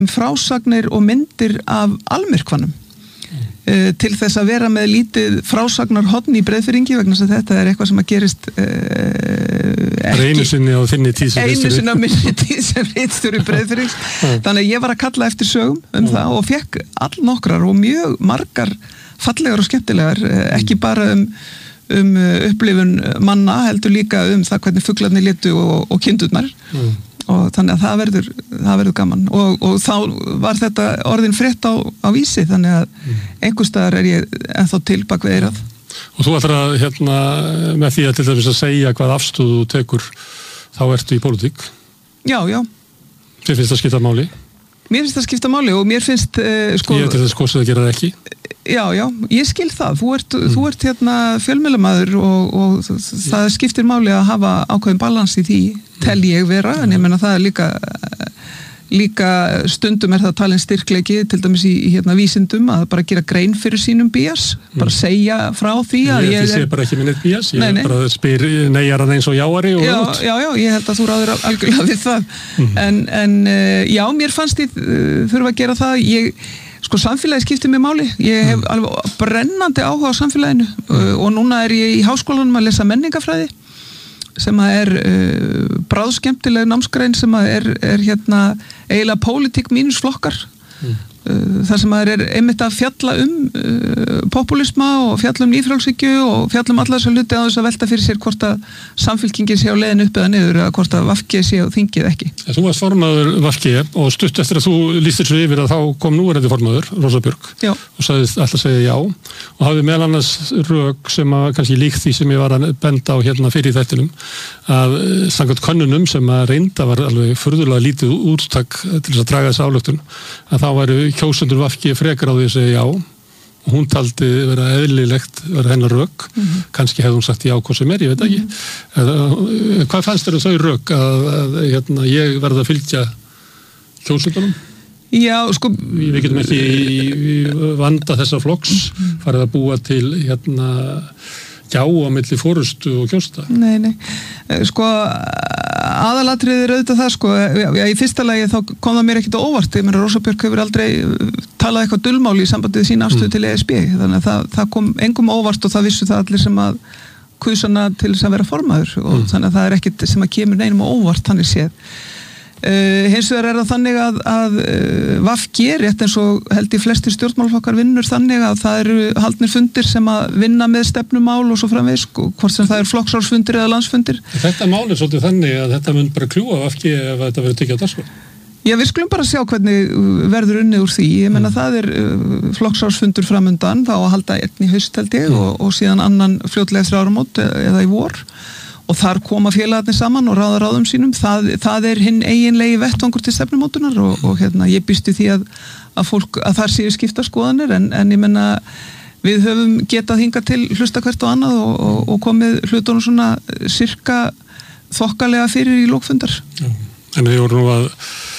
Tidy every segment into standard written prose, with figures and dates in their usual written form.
frásagnir og myndir af almyrkvanum til þess að vera með lítið frásagnarhorn í Breiðfirðingi vegna þess að þetta eitthvað sem að gerist ekki einu sinni á þinni tíð á minni tíð sem ritstjóri Breiðfirðings þannig að ég var að kalla eftir sögum það og fekk allnokkrar og mjög margar fallegar og skemmtilegar ekki bara upplifun manna heldur líka það hvernig fuglarnir litu og kindurnar og þannig að það verður gaman og þá var þetta orðin frétt á Vísi þannig að einhvers staðar ég ennþá til bak við eyrað. Og þú ætlar að með því að til dæmis að segja hvað afstöðu þú tekur þá ertu í pólitík. Já. Þér finnst það skipta máli? Mér finnst það skipta máli og mér finnst Ég til þess kosið að gera það ekki. Já, ég skil það. Þú ert fjölmiðlamaður og það skiptir máli að hafa ákveðin balans í því, tel ég vera, en ég meina það er líka stundum það talin styrkleiki, til dæmis í vísindum, að bara gera grein fyrir sínum bias, bara segja frá því að ég sé bara ekki minn eitt bias, ég bara spyr neyjaran eins og jáari og Já, ég held að þú ráður algjörlega við það. En já, mér fannst ég þurfa að gera það, samfélagi skiptir mér máli. Ég hef alveg brennandi áhuga á samfélaginu og núna er ég í háskólanum að lesa menningafræði sem að bráðskemmtileg námsgrein sem að er eiginlega pólitík mínus flokkar þar sem að einmitt að fjalla populisma og fjalla nýfrjálshyggju og fjalla alla þessa hluti á þess að velta fyrir sér hvort að samfylkingin sé á leiðin upp eða niður eða hvort að VG sé á þingið ekki. Þú varst formaður VG og stutt eftir að þú lýstir svo yfir að þá kom núverandi formaður, Rósa Björk og sagðist alltaf segja já og hafði meðal annars rök sem að kannski líkt því sem ég var að benda á fyrir þættinum að samkvæmt könnunum sem að reynda var alveg furðulega lítið úttak til þess að draga þessa ályktun að þá væru kjósendur VG frekar á því að segja já og hún taldi vera eðlilegt vera hennar rök, kannski hefði hún sagt já hvað sem ég veit ekki hvað fannst þér þau rök að ég verði að fylgja kjósendunum? Já, við getum ekki í vanda þessa flokks farið að búa til gjá á milli forystu og kjósta. Nei. Aðalatriðið auðvitað það, í fyrsta lagi þá kom það mér ekkert á óvart. Ég meina, Rósa Björk hefur aldrei talað eitthvað dulmáli í sambandið sína afstöðu til ESB, þannig að það kom engum óvart og það vissu það allir sem að kusana til þess að vera formaður og þannig að það er ekkert sem að kemur neinum á óvart þannig séð. Hins vegar það þannig að VG rétt eins og held í flestir stjórnmálaflokkar vinnur þannig að það eru haldnir fundir sem að vinna með stefnumál og svo framvegis hvort sem það flokksársfundir eða landsfundir. Þetta mál svolítið þannig að þetta mun bara kljúa VG ef þetta verður tekið á dagskrá. Já, við skulum bara sjá hvernig verður unnið úr því. Ég menna það flokksársfundur framundan þá að halda einn í haust held ég og síðan annan fljótlega eftir áramót eða í vor. Og þar koma félagarnir saman og ráða ráðum sínum. Það er hinn eiginlegi vettvangur til stefnumótunar og ég býstu því að þar séu skipta skoðanir en ég menna við höfum getað hingað til hlusta hvert og annað og komið hlutunum svona sirka þokkalega fyrir í lókfundar. En við vorum nú að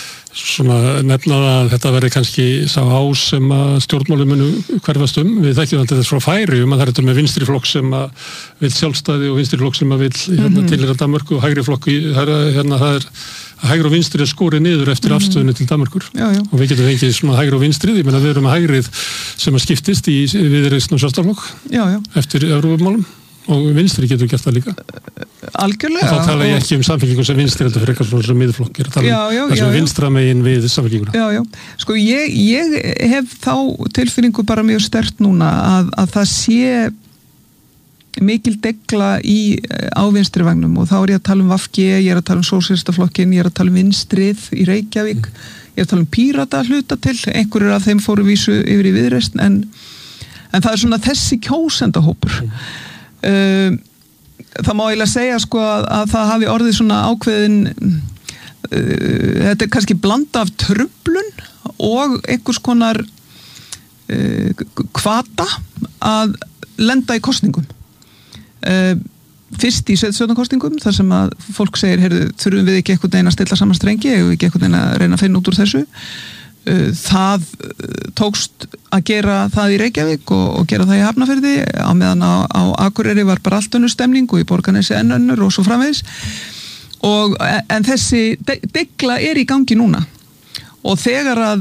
nefna að þetta verði kannski sá ás sem að stjórnmálum munu hverfast við þekkjum þess frá Færeyjum að það er þetta með vinstri flokk sem að vil sjálfstæði og vinstri flokk sem að vil tilheyra Danmörku og hægri flokk það er hægri og vinstri skorið niður eftir afstöðunni til Danmörkur og við getum fengið svona hægri og vinstrið, ég meina við erum að hægrið sem að skiptist í Viðreisn og Sjálfstæðisflokk eftir Evrópumálum og vinstri getur gert það líka. Algjörlega. Og þá tala ég ekki samfylkingu sem vinstri heldur fyrir eitthvað svona miðflokk. Ég er að tala það sem vinstra megin við samfylkinguna. Já. Ég hef þá tilfinningu bara mjög sterkt núna að það sé mikil degla á vinstri vagnum og þá er ég að tala VG, ég er að tala sósíalistaflokkin, ég er að tala vinstrið í Reykjavík, ég er að tala Pírata hluta til, einhverjir af þeim fóru vísu yfir í Viðreisn en það er svona þessi kjósendahópur. Það má eiginlega segja að það hafi orðið svona ákveðin þetta er kannski blanda af truflun og einhvers konar hvata að lenda í kosningum fyrst í sveitarstjórnarkosningum þar sem að fólk segir, þurfum við ekki einhvern veginn að stilla saman strengi, eigum við ekki einhvern veginn að reyna að finna út úr þessu það tókst að gera það í Reykjavík og gera það í Hafnarfirði á meðan á Akureyri var bara allt önnur stemning og í Borgarnesi enn önnur og svo framvegis en þessi degla er í gangi núna og þegar að